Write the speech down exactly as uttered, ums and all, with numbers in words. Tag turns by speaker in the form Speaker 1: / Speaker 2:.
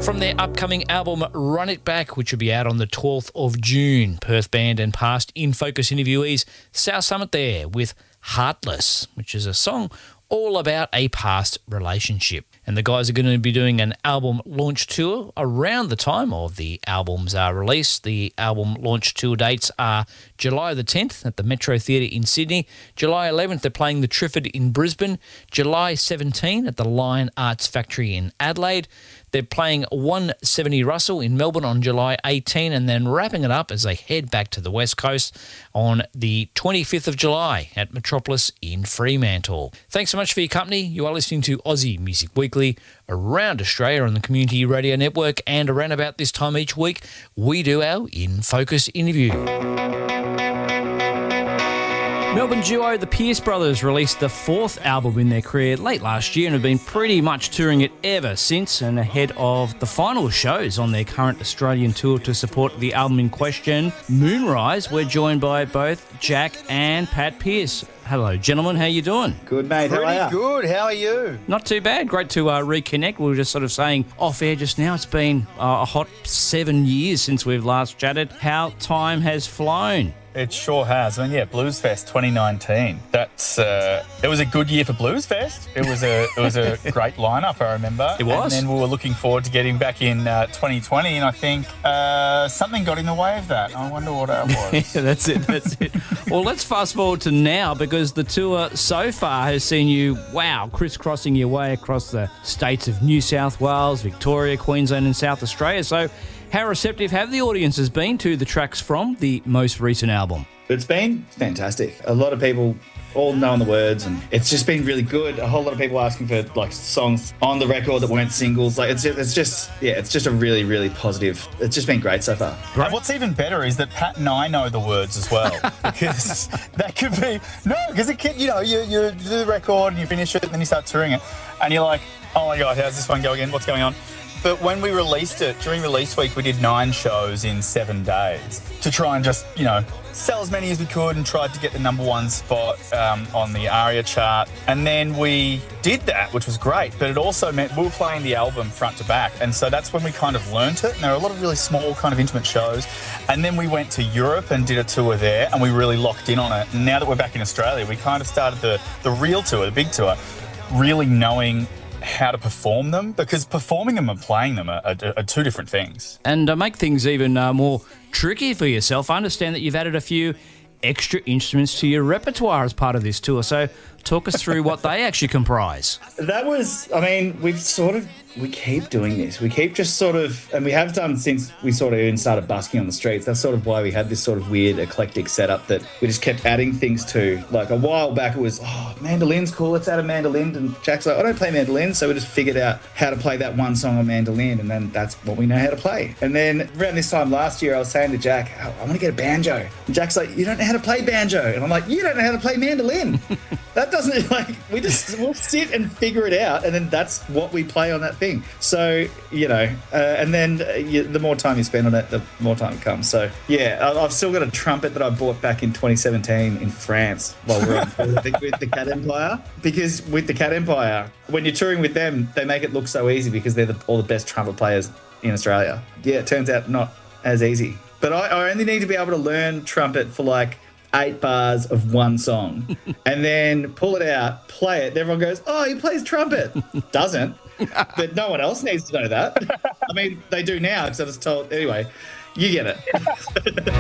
Speaker 1: From their upcoming album Run It Back, which will be out on the twelfth of June. Perth band and past In Focus interviewees South Summit there with Heartless, which is a song all about a past relationship. And the guys are going to be doing an album launch tour around the time of the album's uh, release. The album launch tour dates are July the tenth at the Metro Theatre in Sydney. July eleventh, they're playing the Trifford in Brisbane. July seventeenth at the Lion Arts Factory in Adelaide. They're playing one seventy Russell in Melbourne on July eighteenth and then wrapping it up as they head back to the West Coast on the twenty-fifth of July at Metropolis in Fremantle. Thanks so much for your company. You are listening to Aussie Music Weekly around Australia on the Community Radio Network, and around about this time each week, we do our In Focus interview. Melbourne duo The Pierce Brothers released the fourth album in their career late last year and have been pretty much touring it ever since, and ahead of the final shows on their current Australian tour to support the album in question, Moonrise, we're joined by both Jack and Pat Pierce. Hello, gentlemen. How you doing?
Speaker 2: Good, mate.
Speaker 3: Pretty
Speaker 2: how are you?
Speaker 3: good. How are you?
Speaker 1: Not too bad. Great to uh, reconnect. We were just sort of saying off air just now, it's been uh, a hot seven years since we've last chatted. How time has flown.
Speaker 3: It sure has. I mean, yeah, Blues Fest twenty nineteen. That's uh, it was a good year for Blues Fest. It was a it was a great lineup, I remember.
Speaker 1: It was.
Speaker 3: And then we were looking forward to getting back in uh, twenty twenty, and I think uh, something got in the way of that. I wonder what that was.
Speaker 1: Yeah, that's it. That's it. Well, let's fast forward to now, because the tour so far has seen you, wow, crisscrossing your way across the states of New South Wales, Victoria, Queensland, and South Australia. So, how receptive have the audiences been to the tracks from the most recent album?
Speaker 2: It's been fantastic. A lot of people all knowing the words, and it's just been really good. A whole lot of people asking for like songs on the record that weren't singles. Like it's just, it's just yeah, it's just a really, really positive. It's just been great so far.
Speaker 3: Right. And what's even better is that Pat and I know the words as well, because that could be no, because it can, you know, you you do the record and you finish it and then you start touring it, and you're like, oh my god, how's this one go again? What's going on? But when we released it, during release week, we did nine shows in seven days to try and just, you know, sell as many as we could, and tried to get the number one spot um, on the ARIA chart. And then we did that, which was great, but it also meant we were playing the album front to back. And so that's when we kind of learnt it. And there were a lot of really small kind of intimate shows. And then we went to Europe and did a tour there, and we really locked in on it. And now that we're back in Australia, we kind of started the, the real tour, the big tour, really knowing how to perform them, because performing them and playing them are, are, are two different things.
Speaker 1: And to make things even uh, more tricky for yourself, I understand that you've added a few extra instruments to your repertoire as part of this tour. So talk us through what they actually comprise.
Speaker 2: That was, I mean, we've sort of, we keep doing this. We keep just sort of, and we have done since we sort of even started busking on the streets. That's sort of why we had this sort of weird eclectic setup that we just kept adding things to. Like a while back it was, oh, mandolin's cool, let's add a mandolin. And Jack's like, I don't play mandolin. So we just figured out how to play that one song on mandolin, and then that's what we know how to play. And then around this time last year, I was saying to Jack, I want to get a banjo. And Jack's like, you don't know how to play banjo. And I'm like, you don't know how to play mandolin. That doesn't, like, we just, we'll sit and figure it out, and then that's what we play on that thing. So, you know, uh, and then uh, you, the more time you spend on it, the more time it comes. So, yeah, I, I've still got a trumpet that I bought back in twenty seventeen in France while we were on with, the, with the Cat Empire. Because with the Cat Empire, when you're touring with them, they make it look so easy because they're the, all the best trumpet players in Australia. Yeah, it turns out not as easy. But I, I only need to be able to learn trumpet for like eight bars of one song and then pull it out, play it, and everyone goes, oh, he plays trumpet. Doesn't. But no one else needs to know that. I mean, they do now because I was told. Anyway, you get it.